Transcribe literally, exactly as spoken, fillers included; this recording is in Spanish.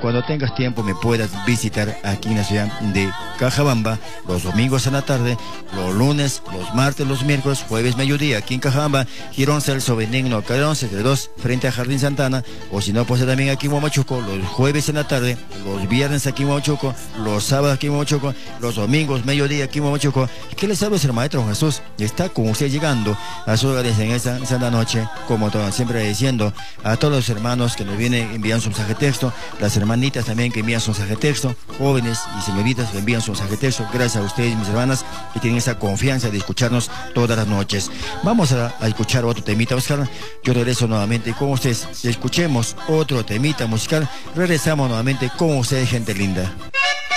cuando tengas tiempo me puedas visitar aquí en la ciudad de Cajabamba, los domingos en la tarde, los lunes, los martes, los miércoles, jueves, mediodía, aquí en Cajabamba, Girón Celso Benigno Calderón, setenta y dos, frente a Jardín Santana, o si no, pues también aquí en Huamachuco, los jueves en la tarde, los viernes aquí en Huamachuco, los sábados aquí en Huamachuco, los domingos, mediodía aquí en Huamachuco. ¿Qué les sabe el Maestro Jesús? Está con usted llegando a sus hogares en esta santa noche, como todo, siempre diciendo a todos los hermanos que nos vienen enviando su mensaje de texto, las hermanitas también que envían su mensaje de texto, jóvenes y señoritas que envían su mensaje de texto, gracias a ustedes, mis hermanas, que tienen esa confianza de escucharnos todas las noches. Vamos a, a escuchar otro temita musical. Yo regreso nuevamente con ustedes. Escuchemos otro temita musical. Regresamos nuevamente con ustedes, gente linda.